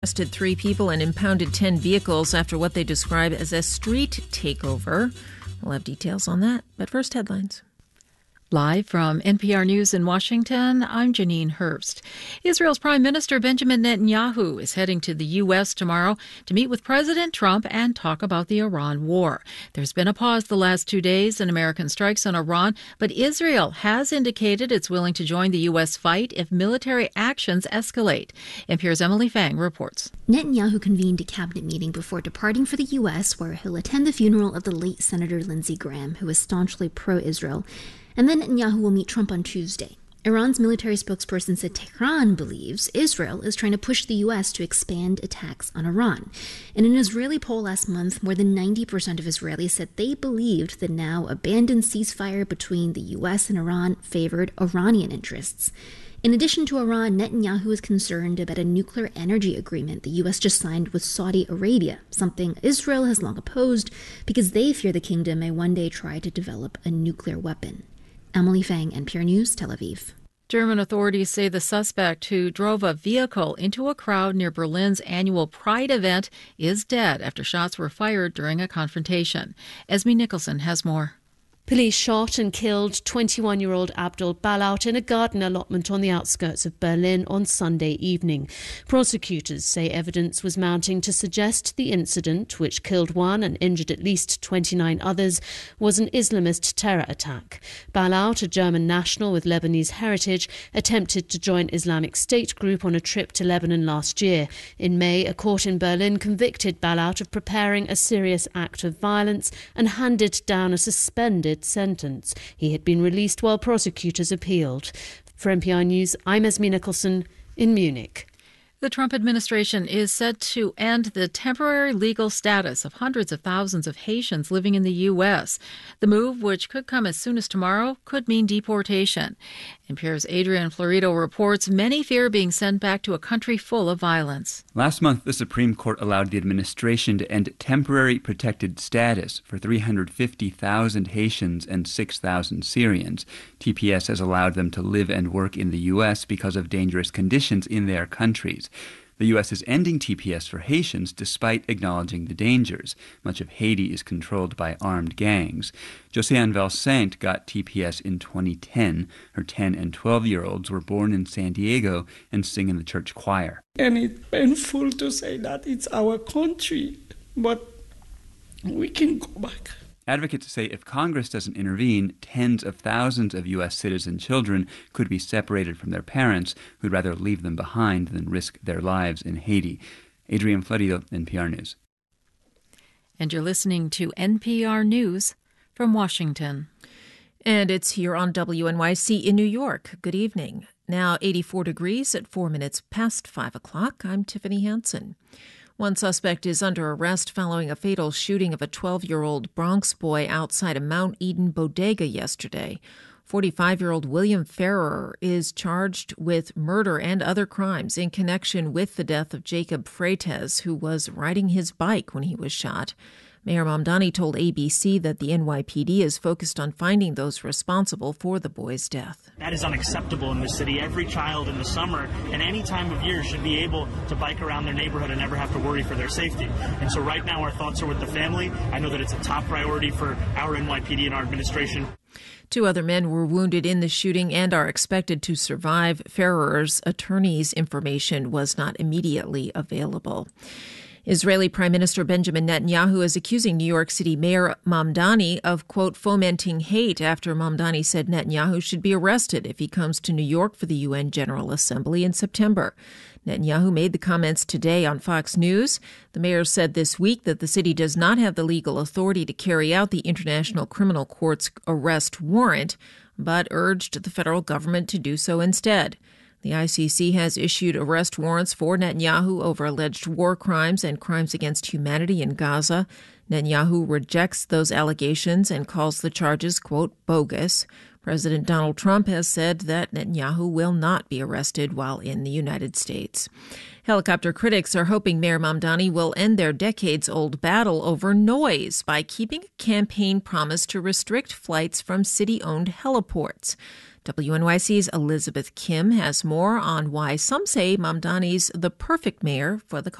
Arrested 3 people and impounded 10 vehicles after what they describe as a street takeover. We'll have details on that, but first headlines. Live from NPR News in Washington, I'm Janine Hurst. Israel's Prime Minister Benjamin Netanyahu is heading to the U.S. tomorrow to meet with President Trump and talk about the Iran war. There's been a pause the last 2 days in American strikes on Iran, but Israel has indicated it's willing to join the U.S. fight if military actions escalate. NPR's Emily Fang reports. Netanyahu convened a cabinet meeting before departing for the U.S., where he'll attend the funeral of the late Senator Lindsey Graham, who was staunchly pro-Israel. And then Netanyahu will meet Trump on Tuesday. Iran's military spokesperson said Tehran believes Israel is trying to push the U.S. to expand attacks on Iran. In an Israeli poll last month, more than 90% of Israelis said they believed the now abandoned ceasefire between the U.S. and Iran favored Iranian interests. In addition to Iran, Netanyahu is concerned about a nuclear energy agreement the U.S. just signed with Saudi Arabia, something Israel has long opposed because they fear the kingdom may one day try to develop a nuclear weapon. Emily Fang, NPR News, Tel Aviv. German authorities say the suspect who drove a vehicle into a crowd near Berlin's annual Pride event is dead after shots were fired during a confrontation. Esme Nicholson has more. Police shot and killed 21-year-old Abdul Balout in a garden allotment on the outskirts of Berlin on Sunday evening. Prosecutors say evidence was mounting to suggest the incident, which killed 1 and injured at least 29 others, was an Islamist terror attack. Balout, a German national with Lebanese heritage, attempted to join Islamic State group on a trip to Lebanon last year. In May, a court in Berlin convicted Balout of preparing a serious act of violence and handed down a suspended sentence. He had been released while prosecutors appealed. For NPR News, I'm Esme Nicholson in Munich. The Trump administration is set to end the temporary legal status of hundreds of thousands of Haitians living in the U.S. The move, which could come as soon as tomorrow, could mean deportation. NPR's Adrian Florido reports many fear being sent back to a country full of violence. Last month, the Supreme Court allowed the administration to end temporary protected status for 350,000 Haitians and 6,000 Syrians. TPS has allowed them to live and work in the U.S. because of dangerous conditions in their countries. The U.S. is ending TPS for Haitians despite acknowledging the dangers. Much of Haiti is controlled by armed gangs. Josiane Valsaint got TPS in 2010. Her 10 and 12-year-olds were born in San Diego and sing in the church choir. And it's painful to say that it's our country, but we can go back. Advocates say if Congress doesn't intervene, tens of thousands of U.S. citizen children could be separated from their parents who'd rather leave them behind than risk their lives in Haiti. Adrian Florido, NPR News. And you're listening to NPR News from Washington. And it's here on WNYC in New York. Good evening. Now 84 degrees at 4 minutes past 5 o'clock. I'm Tiffany Hansen. One suspect is under arrest following a fatal shooting of a 12-year-old Bronx boy outside a Mount Eden bodega yesterday. 45-year-old William Ferrer is charged with murder and other crimes in connection with the death of Jacob Freitas, who was riding his bike when he was shot. Mayor Mamdani told ABC that the NYPD is focused on finding those responsible for the boy's death. That is unacceptable in this city. Every child in the summer and any time of year should be able to bike around their neighborhood and never have to worry for their safety. And so right now our thoughts are with the family. I know that it's a top priority for our NYPD and our administration. 2 other men were wounded in the shooting and are expected to survive. Ferrer's attorney's information was not immediately available. Israeli Prime Minister Benjamin Netanyahu is accusing New York City Mayor Mamdani of, quote, fomenting hate after Mamdani said Netanyahu should be arrested if he comes to New York for the UN General Assembly in September. Netanyahu made the comments today on Fox News. The mayor said this week that the city does not have the legal authority to carry out the International Criminal Court's arrest warrant, but urged the federal government to do so instead. The ICC has issued arrest warrants for Netanyahu over alleged war crimes and crimes against humanity in Gaza. Netanyahu rejects those allegations and calls the charges, quote, bogus. President Donald Trump has said that Netanyahu will not be arrested while in the United States. Helicopter critics are hoping Mayor Mamdani will end their decades-old battle over noise by keeping a campaign promise to restrict flights from city-owned heliports. WNYC's Elizabeth Kim has more on why some say Mamdani's the perfect mayor for the